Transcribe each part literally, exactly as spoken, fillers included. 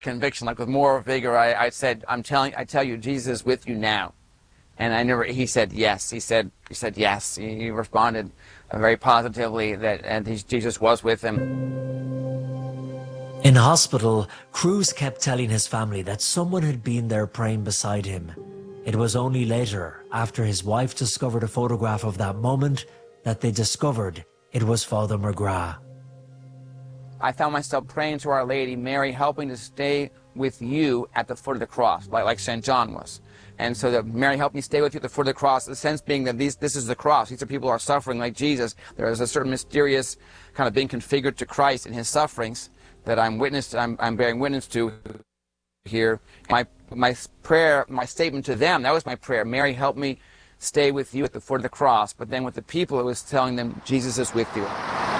conviction, like with more vigor. I, I said, I'm telling, I tell you, Jesus is with you now. And I never, he said yes. He said, he said yes. He, he responded very positively that and he, Jesus was with him. In hospital, Cruz kept telling his family that someone had been there praying beside him. It was only later, after his wife discovered a photograph of that moment, that they discovered it was Father McGrath. I found myself praying to Our Lady, Mary, helping to stay with you at the foot of the cross, like, like Saint John was. And so that Mary, help me stay with you at the foot of the cross, the sense being that these, this is the cross. These are people who are suffering like Jesus. There is a certain mysterious kind of being configured to Christ in his sufferings that I'm witness, I'm, I'm bearing witness to here. My, my prayer, my statement to them, that was my prayer. Mary, help me stay with you at the foot of the cross. But then with the people, it was telling them, Jesus is with you.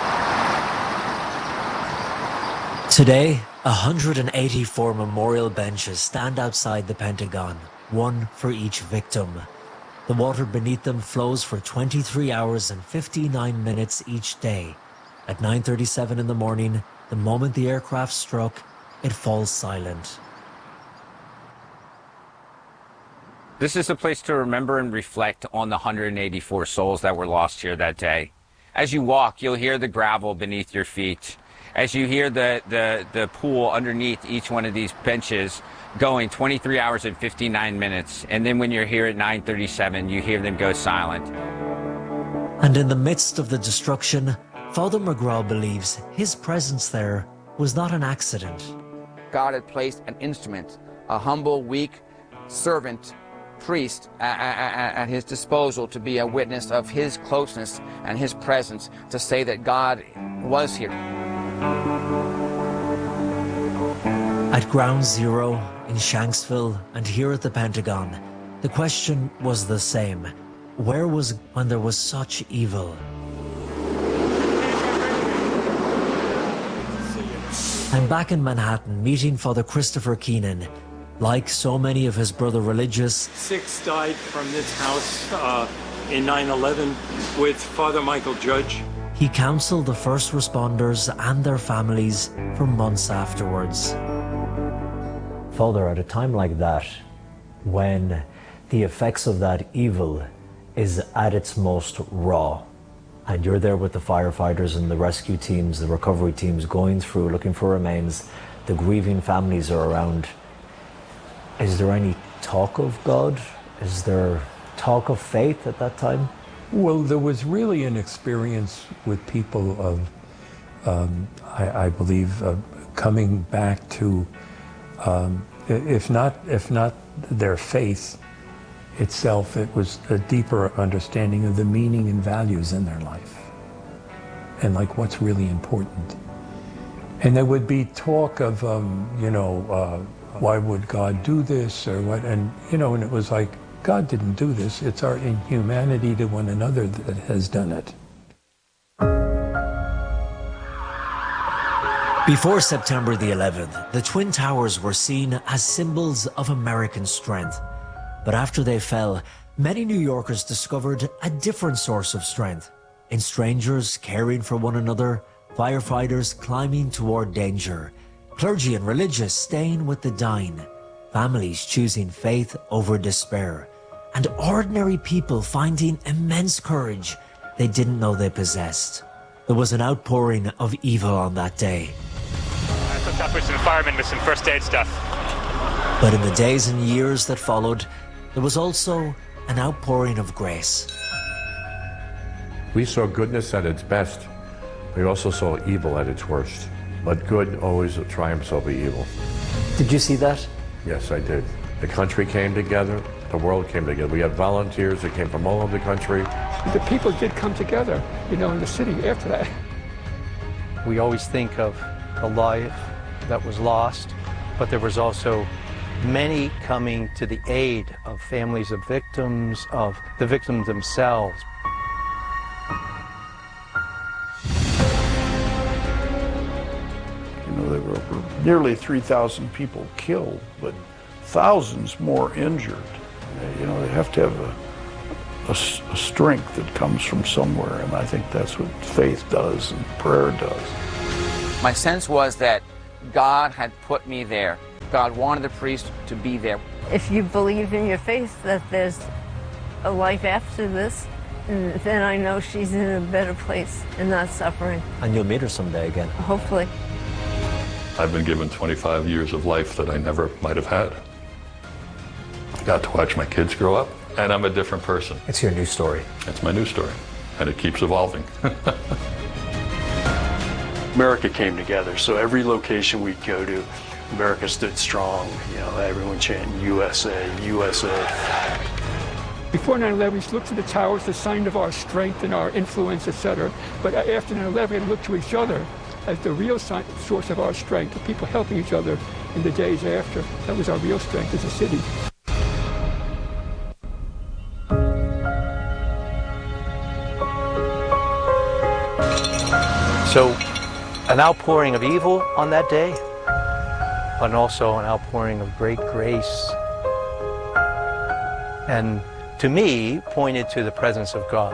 Today, one hundred eighty-four memorial benches stand outside the Pentagon, one for each victim. The water beneath them flows for twenty-three hours and fifty-nine minutes each day. At nine thirty-seven in the morning, the moment the aircraft struck, it falls silent. This is a place to remember and reflect on the one hundred eighty-four souls that were lost here that day. As you walk, you'll hear the gravel beneath your feet. As you hear the, the, the pool underneath each one of these benches going twenty-three hours and fifty-nine minutes. And then when you're here at nine thirty-seven, you hear them go silent. And in the midst of the destruction, Father McGrath believes his presence there was not an accident. God had placed an instrument, a humble, weak servant, priest at, at, at his disposal to be a witness of his closeness and his presence, to say that God was here. At Ground Zero, in Shanksville, and here at the Pentagon, the question was the same. Where was when there was such evil? I'm back in Manhattan meeting Father Christopher Keenan. Like so many of his brother religious, six died from this house uh, in nine eleven with Father Michael Judge. He counseled the first responders and their families for months afterwards. Father, at a time like that, when the effects of that evil is at its most raw, and you're there with the firefighters and the rescue teams, the recovery teams, going through, looking for remains, the grieving families are around, is there any talk of God? Is there talk of faith at that time? Well, there was really an experience with people of, um, I, I believe, uh, coming back to, um, if not, if not their faith itself, it was a deeper understanding of the meaning and values in their life, and like what's really important. And there would be talk of, um, you know, uh, why would God do this, or what? And you know, and it was like, God didn't do this. It's our inhumanity to one another that has done it. Before September the eleventh, the Twin Towers were seen as symbols of American strength. But after they fell, many New Yorkers discovered a different source of strength in strangers caring for one another, firefighters climbing toward danger, clergy and religious staying with the dying, families choosing faith over despair, and ordinary people finding immense courage they didn't know they possessed. There was an outpouring of evil on that day. I took up with some firemen with some first aid stuff. But in the days and years that followed, there was also an outpouring of grace. We saw goodness at its best. We also saw evil at its worst. But good always triumphs over evil. Did you see that? Yes, I did. The country came together. The world came together. We had volunteers that came from all over the country. The people did come together, you know, in the city after that. We always think of a life that was lost, but there was also many coming to the aid of families of victims, of the victims themselves. You know, there were nearly three thousand people killed, but thousands more injured. You know, they have to have a, a, a strength that comes from somewhere, and I think that's what faith does and prayer does. My sense was that God had put me there God wanted the priest to be there. If you believe in your faith that there's a life after this, then I know she's in a better place and not suffering. And you'll meet her someday again. Hopefully. I've been given twenty-five years of life that I never might have had. I got to watch my kids grow up, and I'm a different person. It's your new story. It's my new story, and it keeps evolving. America came together, so every location we'd go to, America stood strong. You know, everyone chanting U S A, U S A. Before nine eleven, we used to look to the towers, the sign of our strength and our influence, et cetera. But after nine eleven, we looked to each other as the real sign, source of our strength, the people helping each other in the days after. That was our real strength as a city. So, an outpouring of evil on that day, but also an outpouring of great grace. And to me, pointed to the presence of God.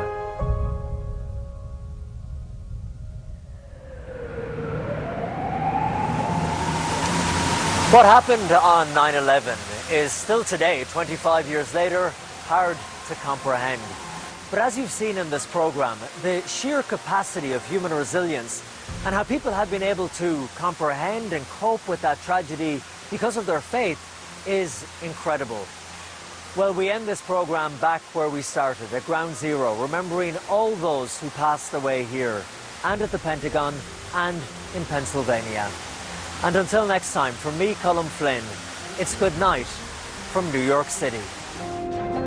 What happened on nine eleven is still today, twenty-five years later, hard to comprehend. But as you've seen in this program, the sheer capacity of human resilience and how people have been able to comprehend and cope with that tragedy because of their faith is incredible. Well, we end this program back where we started, at Ground Zero, remembering all those who passed away here, and at the Pentagon, and in Pennsylvania. And until next time, from me, Colm Flynn, it's good night from New York City.